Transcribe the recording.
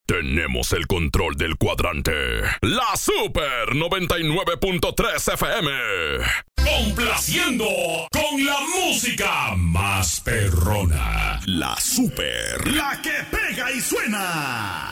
Tenemos el control del cuadrante. La Super 99.3 FM. Complaciendo con la música más perrona. La Super. La que pega y suena.